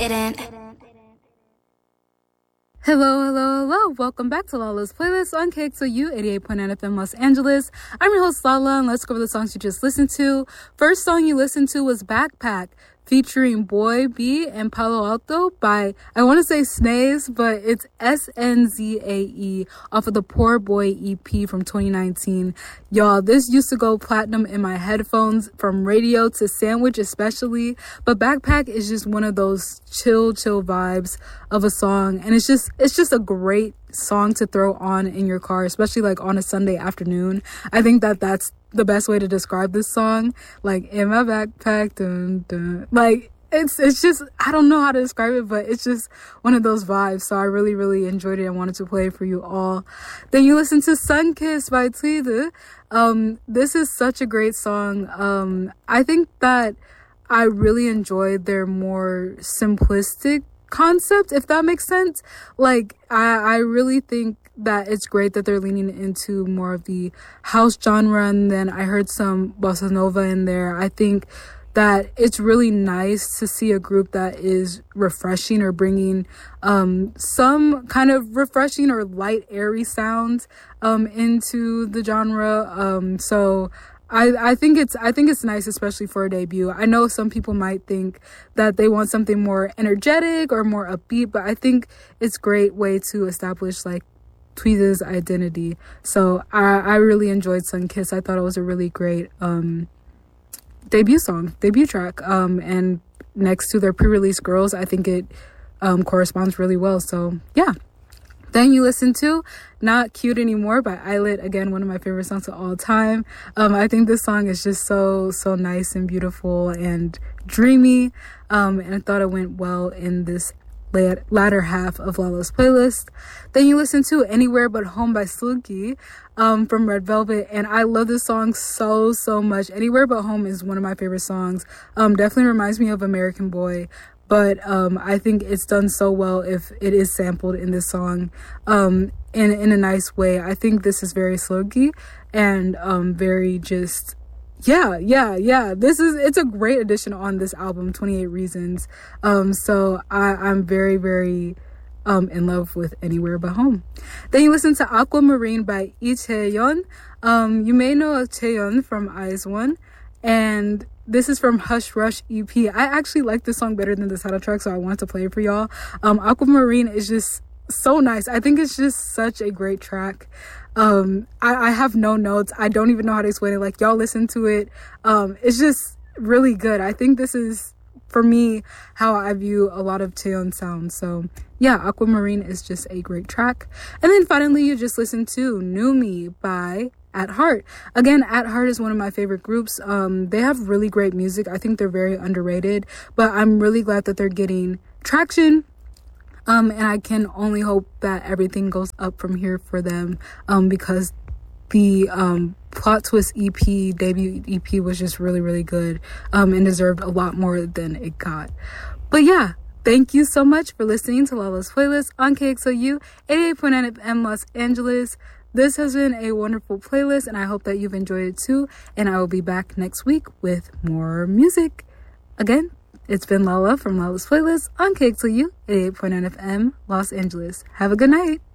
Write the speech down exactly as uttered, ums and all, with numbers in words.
didn't. Hello, hello, hello. Welcome back to Lala's Playlist on K X O U eighty-eight point nine F M Los Angeles. I'm your host Lala, and let's go over the songs you just listened to. First song you listened to was Backpack, featuring Boy B and Palo Alto by, I want to say Snaze, but it's S N Z A E, off of the Poor Boy E P from twenty nineteen. Y'all, this used to go platinum in my headphones, from radio to sandwich especially, but Backpack is just one of those chill, chill vibes of a song, and it's just, it's just a great song to throw on in your car, especially like on a Sunday afternoon. I think that that's the best way to describe this song. Like, in my backpack, dun, dun. Like, it's it's just, I don't know how to describe it, but it's just one of those vibes. So I really, really enjoyed it and wanted to play it for you all. Then you listen to Sunkissed by Tweede. Um, this is such a great song. Um, I think that I really enjoyed their more simplistic concept, if that makes sense. Like, I, I really think that it's great that they're leaning into more of the house genre, and then I heard some bossa nova in there. I think that it's really nice to see a group that is refreshing or bringing um, some kind of refreshing or light, airy sounds um, into the genre. Um, so I, I think it's I think it's nice, especially for a debut. I know some people might think that they want something more energetic or more upbeat, but I think it's a great way to establish like Tweede's identity. So I, I really enjoyed Sunkissed. I thought it was a really great um, debut song, debut track. Um, and next to their pre-release Girls, I think it um, corresponds really well. So yeah. Then you listen to Not Cute Anymore by Islet. Again, one of my favorite songs of all time. Um, I think this song is just so, so nice and beautiful and dreamy. Um, and I thought it went well in this latter half of Lala's playlist. Then you listen to Anywhere But Home by Slooky um, from Red Velvet. And I love this song so, so much. Anywhere But Home is one of my favorite songs. Um, definitely reminds me of American Boy. But um, I think it's done so well if it is sampled in this song um, in, in a nice way. I think this is very sloggy and um, very just, yeah, yeah, yeah. This is, it's a great addition on this album, twenty-eight Reasons. Um, so I, I'm very, very um, in love with Anywhere But Home. Then you listen to Aquamarine by Lee Chaeyeon. Um, you may know of Chaeyeon from Eyes One. And this is from Hush Rush E P. I actually like this song better than the title track, so I wanted to play it for y'all. Um, Aquamarine is just so nice. I think it's just such a great track. Um, I, I have no notes. I don't even know how to explain it. Like, y'all listen to it. Um, it's just really good. I think this is, for me, how I view a lot of Chaeyeon sounds. So yeah, Aquamarine is just a great track. And then finally, you just listened to New Me by At Heart. Again, At Heart is one of my favorite groups. Um, they have really great music. I think they're very underrated, but I'm really glad that they're getting traction. Um, and I can only hope that everything goes up from here for them, um, because the um, Plot Twist E P, debut E P, was just really, really good, um, and deserved a lot more than it got. But yeah, thank you so much for listening to Lala's Playlist on K X O U eighty-eight point nine F M Los Angeles. This has been a wonderful playlist, and I hope that you've enjoyed it too. And I will be back next week with more music. Again, it's been Lala from Lala's Playlist on K X O U eighty-eight point nine F M Los Angeles. Have a good night.